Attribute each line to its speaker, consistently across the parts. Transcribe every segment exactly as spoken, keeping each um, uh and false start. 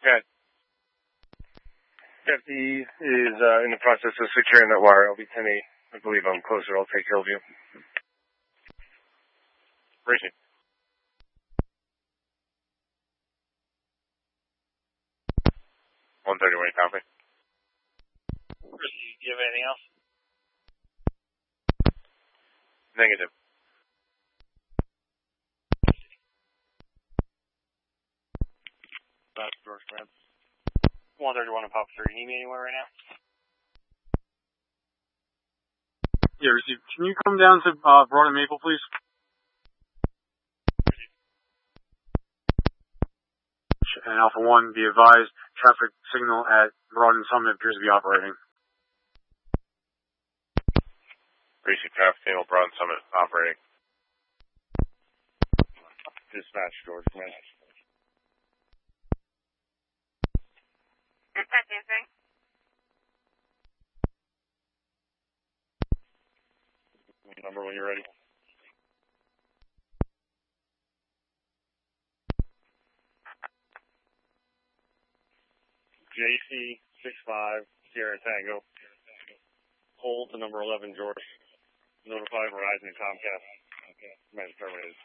Speaker 1: Good. Deputy is uh, in the process of securing that wire. L B ten eight. I believe I'm closer. I'll take care of you. Racing. one thirty-one, copy.
Speaker 2: Christy, do you have anything else?
Speaker 1: Negative.
Speaker 2: That's George Grant. one thirty-one and Pop three. You need me anywhere right now?
Speaker 3: Yeah, receive. Can you come down to uh, Broad and Maple, please? And Alpha one, be advised, traffic signal at Broad and Summit appears to be operating.
Speaker 1: Racing traffic signal, Broad and Summit operating. Dispatch, George. Dispatch.
Speaker 4: Dispatch answering.
Speaker 1: Number when you're ready. J C six five Sierra Tango. Hold to number eleven, George. Notify Verizon and Comcast. Okay. Command terminated.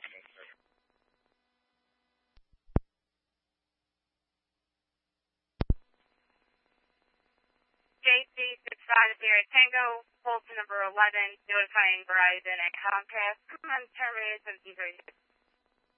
Speaker 4: J C six five Sierra Tango. Hold to number eleven. Notifying Verizon and Comcast. Command terminated seventeen thirty-six.